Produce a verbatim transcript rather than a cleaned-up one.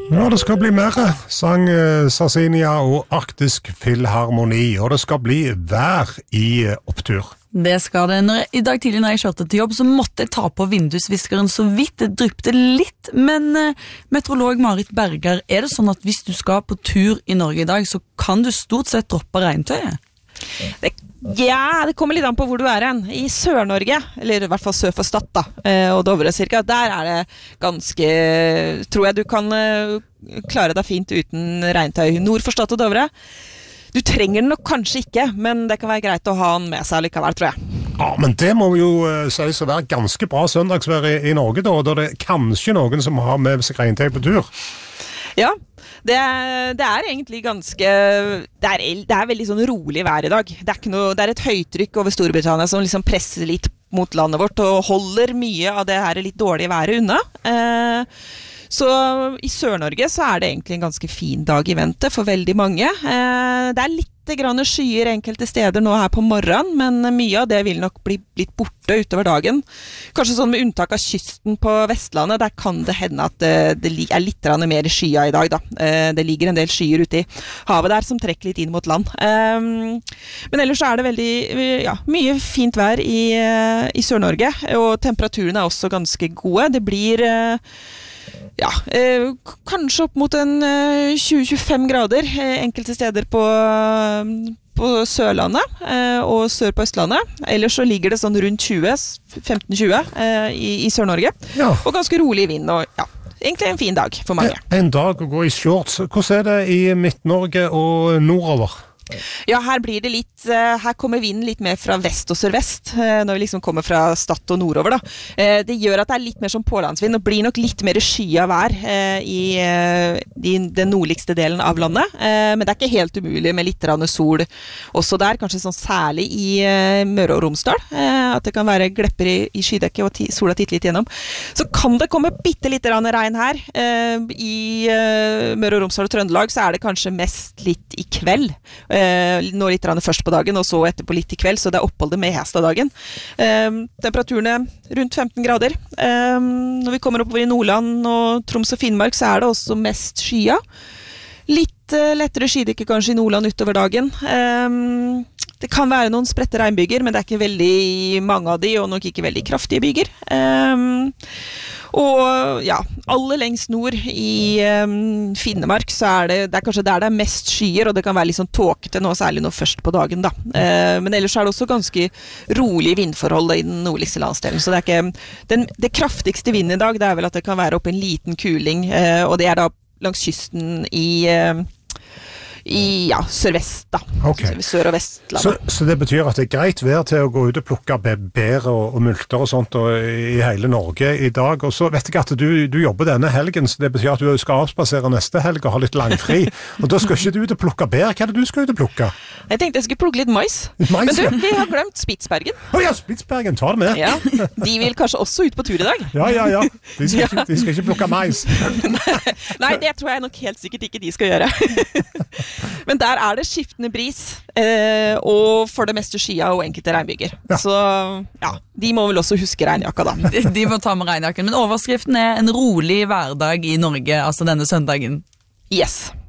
Ja, det skal bli mer, sang eh, Sarsinia og Arktisk Filharmoni, og det skal bli vær i eh, opptur. Det skal det. Når jeg, I dag tidlig når jeg kjørte til jobb, så måtte jeg ta på vindusviskeren så vidt det dryppte litt, men eh, meteorolog Marit Berger, er det sånn at hvis du skal på tur i Norge i dag, så kan du stort sett droppe regntøyet? Det, ja, det kommer litt an på hvor du er hen. I Sør-Norge, eller i hvert fall sør for Stad da, og Dovre cirka, der er det ganske, tror jeg du kan klare deg fint uten regntøy. Nord for Stad og Dovre, du trenger den nok kanskje ikke, men det kan være greit å ha den med seg likevel, tror jeg. Ja, men det må jo uh, sies å være ganske bra søndagsvær i, i Norge da, da det er kanskje noen som har med seg regntøy på tur. Ja, det, det er egentlig ganske, det er, det er veldig sånn rolig vær i dag. Det er, ikke noe, det er et høytrykk over Storbritannia som liksom presser litt mot landet vårt og holder mye av det her litt dårlige været unna. Eh, så i Sør-Norge så er det egentlig en ganske fin dag i vente for veldig mange. Eh, det er litt grann skyer enkelte steder nå her på morgenen, men mye av det vil nok bli litt borte utover dagen. Kanskje sånn med unntak av kysten på Vestlandet, der kan det hende at det, det er litt mer skyer i dag da. Det ligger en del skyer ute i havet der som trekker litt inn mot land. Men ellers er det veldig, ja, mye fint vær i, i Sør-Norge, og temperaturen er også ganske gode. Det blir ja, eh, kanskje opp mot en eh, tjue til tjuefem grader eh, enkelte steder på, på Sørlandet eh, og sør på Østlandet. Ellers så ligger det sånn rundt tjue, femten til tjue eh, i, i Sør-Norge. Ja. Og ganske rolig vind, og ja, egentlig en fin dag for mange. En dag å gå i shorts. Hvordan er det i Midt-Norge og nordover? Ja, her blir det litt, her kommer vinden litt mer fra vest og sørvest, når vi liksom kommer fra Stad og nordover da. Det gjør at det er litt mer som pålandsvind, og blir nok litt mer skya vær i den nordligste delen av landet. Men det er ikke helt umulig med litt sol også der, kanskje sånn særlig i Møre og Romsdal, at det kan være glepper i, i skydekket og ti, sola titter litt gjennom. Så kan det komme bitte litt regn her. I Møre og Romsdal og Trøndelag så er det kanskje mest litt i kveld, Eh, nå litt først på dagen, og så etterpå litt i kveld, så det er oppholdet med hest av dagen. Eh, temperaturene rundt femten grader. Eh, når vi kommer oppover i Nordland og Troms og Finnmark, så er det også mest skya. Litt eh, lettere skydekke kanskje i Nordland utover dagen. Eh, det kan være noen spredte regnbyger, men det er ikke veldig mange av de, og nok ikke veldig kraftige byger. Eh, Og ja, aller lengst nord i um, Finnmark så er det, det er kanskje der det er mest skyer, og det kan være litt sånn tåkete nå, særlig nå først på dagen da. Uh, men ellers er det også ganske rolig vindforhold i den nordligste landsdelen, så det er ikke, den, det kraftigste vinden i dag, det er vel at det kan være opp en liten kuling, uh, og det er da langs kysten i... Uh, i ja, sørvest da, okay. Sør- og Vestlandet. Så, så det betyr at det er greit vær til å gå ut og plukke bær og, og multer og sånt og, i hele Norge i dag, og så vet jeg at du, du jobber denne helgen, så det betyr at du skal avspasere neste helg og ha litt langfri, og da skal ikke du ut og plukke bær. Hva er det du skal ut og plukke? Jeg tenkte jeg skulle plukke litt mais, mais men du, ja. Vi har glemt Spitsbergen. Å ja, Spitsbergen, ta det med. Ja, de vil kanskje også ut på tur i dag. Ja, ja, ja, de skal, ikke, de skal ikke plukke mais. Nei, det tror jeg nok helt sikkert ikke de skal gjøre. Men der er det skiftende bris, eh, og for det meste skya og enkelte regnbyger. Ja. Så ja, de må vel også huske regnjakka da. De, de må ta med regnjakken, men overskriften er en rolig hverdag i Norge, altså denne søndagen. Yes.